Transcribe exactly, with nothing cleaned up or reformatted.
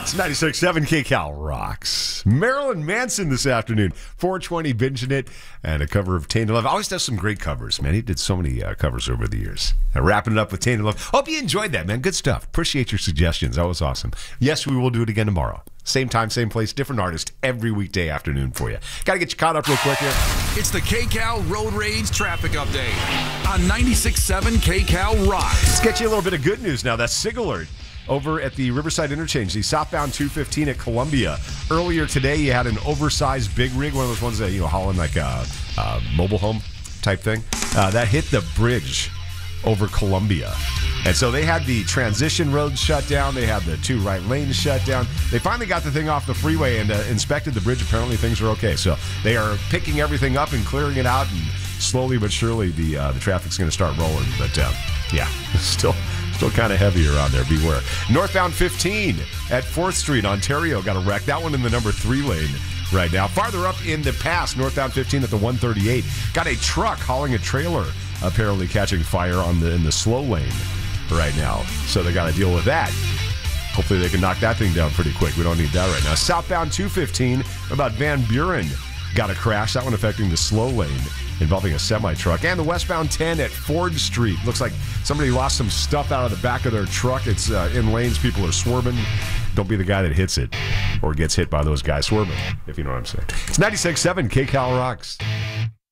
It's ninety-six point seven K Cal rocks. Marilyn Manson this afternoon. four twenty binging it, and a cover of Tainted Love. Always does some great covers, man. He did so many uh, covers over the years. Uh, wrapping it up with Tainted Love. Hope you enjoyed that, man. Good stuff. Appreciate your suggestions. That was awesome. Yes, we will do it again tomorrow. Same time, same place, different artist every weekday afternoon for you. Got to get you caught up real quick here. It's the K Cal Road Rage Traffic Update on ninety-six point seven K Cal Rocks. Let's get you a little bit of good news now. That SIG alert over at the Riverside Interchange, the southbound two fifteen at Columbia. Earlier today, you had an oversized big rig, one of those ones that, you know, hauling like a, a mobile home type thing. Uh, that hit the bridge over Columbia. And so they had the transition roads shut down. They had the two right lanes shut down. They finally got the thing off the freeway and uh, inspected the bridge. Apparently things are okay. So they are picking everything up and clearing it out. And slowly but surely the uh, the traffic's going to start rolling. But uh, yeah, still still kind of heavy around there. Beware. Northbound fifteen at fourth Street, Ontario got a wreck. That one in the number three lane right now. Farther up in the pass, northbound fifteen at the one thirty-eight. Got a truck hauling a trailer apparently catching fire on the in the slow lane right now. So they got to deal with that. Hopefully they can knock that thing down pretty quick. We don't need that right now. Southbound two fifteen about Van Buren got a crash. That one affecting the slow lane involving a semi-truck. And the westbound ten at Ford Street. Looks like somebody lost some stuff out of the back of their truck. It's uh, in lanes. People are swerving. Don't be the guy that hits it or gets hit by those guys swerving, if you know what I'm saying. It's ninety-six point seven K Cal Rocks.